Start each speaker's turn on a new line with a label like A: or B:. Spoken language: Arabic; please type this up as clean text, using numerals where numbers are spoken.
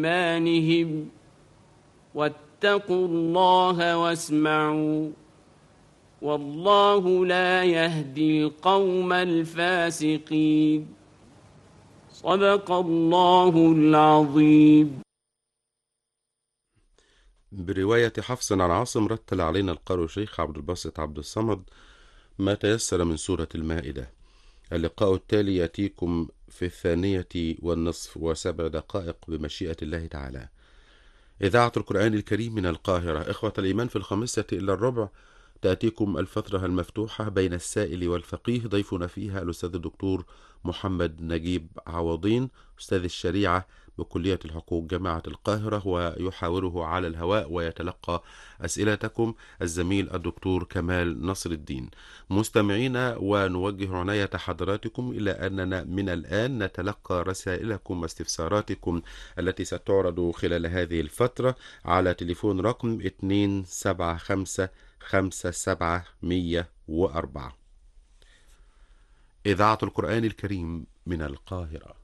A: إيمانهم واتقوا الله واسمعوا والله لا يهدي القوم الفاسقين. صدق الله العظيم.
B: برواية حفص عن عاصم رتل علينا القارئ الشيخ عبد الباسط عبد الصمد ما تيسر من سورة المائدة. اللقاء التالي يأتيكم في 2:07 بمشيئة الله تعالى. إذاعة القرآن الكريم من القاهرة. إخوة الإيمان، في 5:45 تأتيكم الفترة المفتوحة بين السائل والفقيه. ضيفنا فيها الأستاذ الدكتور محمد نجيب عوضين، أستاذ الشريعة بكلية الحقوق جامعة القاهرة، ويحاوره على الهواء ويتلقى أسئلتكم الزميل الدكتور كمال نصر الدين. مستمعينا، ونوجه عناية حضراتكم إلى أننا من الآن نتلقى رسائلكم واستفساراتكم التي ستعرض خلال هذه الفترة على تليفون رقم 275-57-104. إذاعة القرآن الكريم من القاهرة.